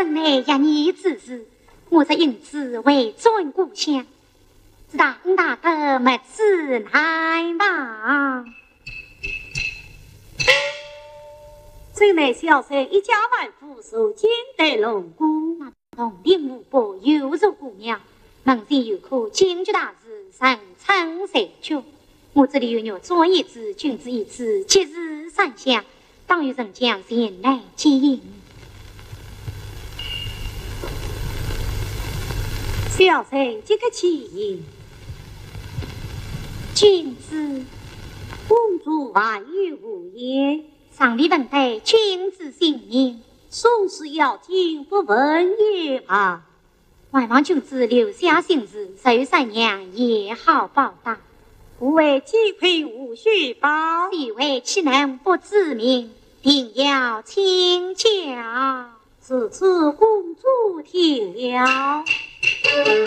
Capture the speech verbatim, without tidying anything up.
内一年之事，我则因此为尊故乡，只当大德没此难忘。 虽然小生一家万户受尽得龙姑， 同林无伯有如姑娘，门前有可京剧大事，人称三绝。我这里有肉做一子，君子一子，七日三香，当有人将前来接应。 小生即刻起迎。 君子， 公主万语无言。 上吏问得君子姓名， 宋氏要紧不问也罢。 还望君子留下姓氏，受三娘也好报答。 不为鸡亏无须报， 是为岂能不知名？定要请教。 此次公主听了。